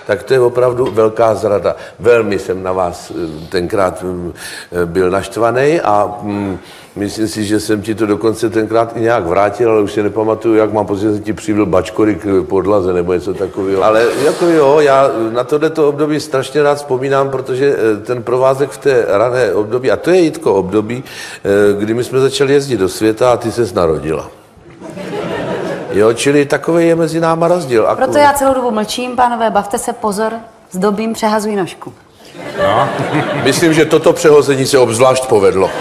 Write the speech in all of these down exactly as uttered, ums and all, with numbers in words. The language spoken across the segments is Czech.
tak to je opravdu velká zrada. Velmi jsem na vás tenkrát byl naštvaný a mm, myslím si, že jsem ti to dokonce tenkrát i nějak vrátil, ale už si nepamatuju, jak mám pocit, že jsem ti přivil bačkory k podlaze nebo něco takového. Ale jako jo, já na tohleto období strašně rád vzpomínám, protože ten provázek v té rané období, a to je Jitko období, kdy my jsme začali jezdit do světa a ty ses narodila. Jo, čili takový je mezi náma rozdíl. Proto já celou dobu mlčím, pánové, bavte se, pozor, zdobím, přehazují nožku. No. Myslím, že toto přehození se obzvlášť povedlo.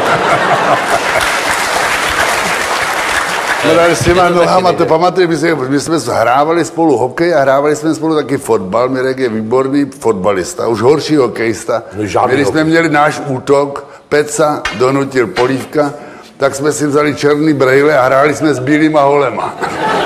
No, s těma nohama, to pamatuju, my jsme, my jsme hrávali spolu hokej a hrávali jsme spolu taky fotbal. Mirek je výborný fotbalista, už horší hokejista. No, Když jsme měli náš útok, Peca donutil Polívka, tak jsme si vzali černý brejle a hráli jsme s bílýma holema.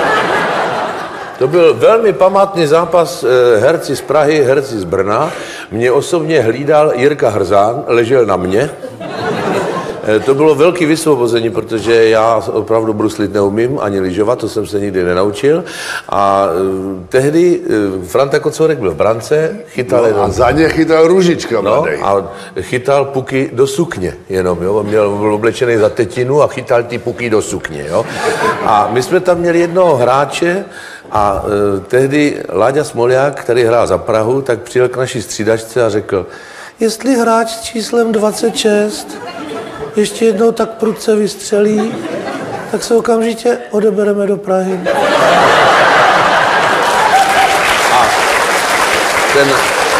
To byl velmi památný zápas herci z Prahy, herci z Brna. Mě osobně hlídal Jirka Hrzán, ležel na mě. To bylo velké vysvobození, protože já opravdu bruslit neumím, ani lyžovat, to jsem se nikdy nenaučil. A tehdy Franta Kocourek byl v brance, chytal no, jenom... A za ně chytal Růžička, no, a chytal puky do sukně jenom, jo. Měl, byl oblečený za tetinu a chytal ty puky do sukně, jo. A my jsme tam měli jednoho hráče, a e, tehdy Láďa Smolják, který hrál za Prahu, tak přijel k naší střídačce a řekl, jestli hráč s číslem dvacet šest ještě jednou tak prudce vystřelí, tak se okamžitě odebereme do Prahy. A ten,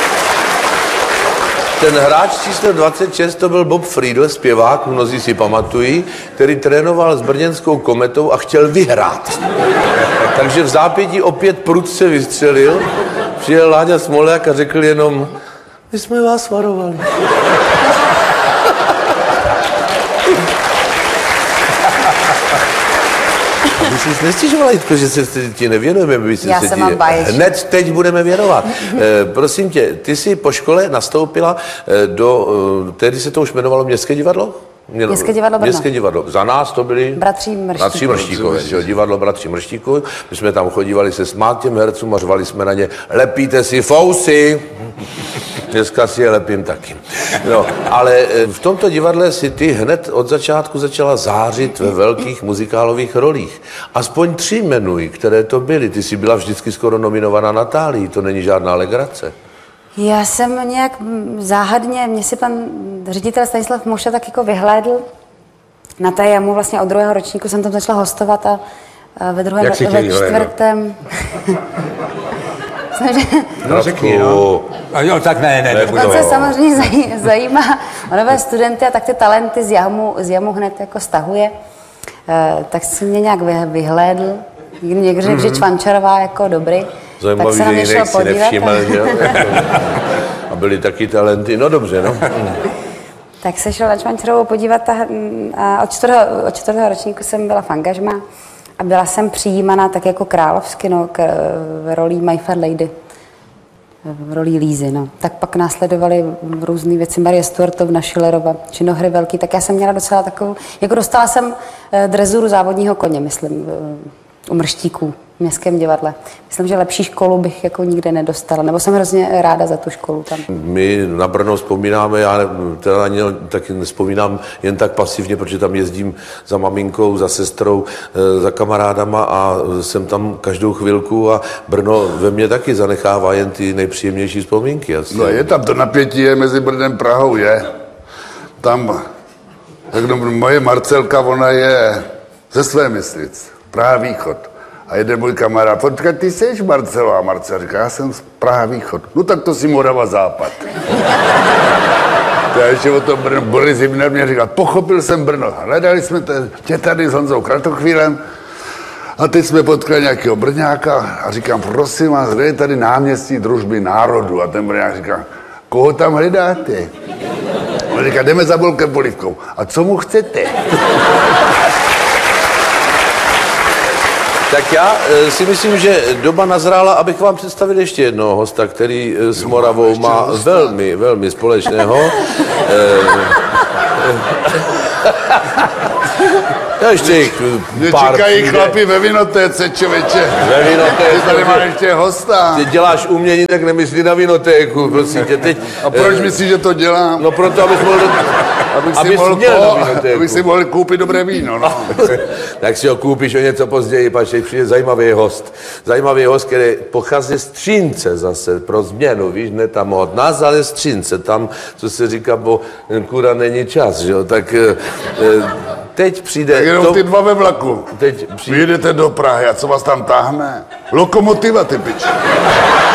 ten hráč číslo dvacet šest to byl Bob Friedl, zpěvák, mnozí si pamatují, který trénoval s brněnskou Kometou a chtěl vyhrát. Takže v zápětí opět prudce vystřelil, přijel Láďa Smolják a řekl jenom, my jsme vás varovali. Vy jsi nestěžovala, Jitko, že se ti nevěnujeme, my si Já se se ti mám báječný. hned teď budeme věnovat. e, prosím tě, ty jsi po škole nastoupila e, do, e, tehdy se to už jmenovalo Městské divadlo? Městské divadlo Brno. Městské divadlo. Za nás to byli Bratří Mrštíkové. Bratří Mrštíkové, že jo, divadlo Bratří Mrštíkové. My jsme tam chodívali se smát těm hercům a řvali jsme na ně, lepíte si fousy. Dneska si je lepím taky. No, ale v tomto divadle si ty hned od začátku začala zářit ve velkých muzikálových rolích. Aspoň tři jmenuj, které to byly. Ty jsi byla vždycky skoro nominovaná Natálii, to není žádná legrace. Já jsem nějak záhadně, mě si pan ředitel Stanislav Moša tak jako vyhlédl na té jamu, vlastně od druhého ročníku jsem tam začala hostovat a ve druhém, ve čtvrtém... No, řekni, no. A jo, tak ne, ne, nebudu. To se samozřejmě zaj, zajímá o nové studenty a tak ty talenty z jamu, z jamu hned jako stahuje. E, tak si mě nějak vyhlédl. Někdo řekl, mm-hmm. že Čvančarová jako dobrý. Zajímavý, že jiných si nevšiml, že jo? A byly taky talenty, no dobře, no. Tak se šel na Čvančarovou podívat a, a od, čtvrtého, od čtvrtého ročníku jsem byla v angažmá a byla jsem přijímaná tak jako královsky, no, k, v rolí My Fair Lady. V rolí Lízy, no. Tak pak následovaly různé věci, Marie Stuartovna, Schillerova, činohry velký, tak já jsem měla docela takovou, jako dostala jsem drezuru závodního koně, myslím, u Mrštíků v Městském divadle. Myslím, že lepší školu bych jako nikde nedostala, nebo jsem hrozně ráda za tu školu tam. My na Brno vzpomínáme, já teda ani taky nevzpomínám jen tak pasivně, protože tam jezdím za maminkou, za sestrou, za kamarádama a jsem tam každou chvilku a Brno ve mně taky zanechává jen ty nejpříjemnější vzpomínky. Asi. No je tam, to napětí je mezi Brnem a Prahou, je. Tam, tak no, moje Marcelka, ona je ze své Myslic, Praha Východ. A jede můj kamarád, počkej, ty jsi Marcela. A Marcela říká, já jsem z Praha Východ. No tak to si Morava Západ. Já ještě o tom Brno, Boris Hybner mě říkal, pochopil jsem Brno. Hledali jsme tě tady s Honzou Kratochvílem a teď jsme potkali nějakého Brňáka a říkám, prosím vás, kde je tady náměstí Družby národu? A ten Brňák říká, koho tam hledáte? On říká, jdeme za Bolkem Polívkou. A co mu chcete? Tak já e, si myslím, že doba nazrála, abych vám představil ještě jednoho hosta, který e, s Moravou má hosta. velmi, velmi společného. E, Já ještě Mě pár čekají přijde. chlapi ve vinotéce, člověče. Ve vinotéce. Ty tady máš ještě hosta. Ty děláš umění, tak nemyslí na vinotéku, prosím tě. Teď, A proč eh, myslíš, že to dělám? No proto, abys mohl, abych si, abys mohl, měl na po, vinotéku. abych si mohl koupit dobré víno. No. Tak si ho koupíš o něco později, pač teď přijde zajímavý host. Zajímavý host, který pochází z Třince zase, pro změnu, víš, ne tam od nás, ale z Třince, tam, co se říká, bo kura není čas, že jo, tak eh, eh, teď přijde... Tak jenom to- ty dva ve vlaku. Teď přijde... Vy jedete do Prahy a co vás tam táhne? Lokomotiva, ty piči.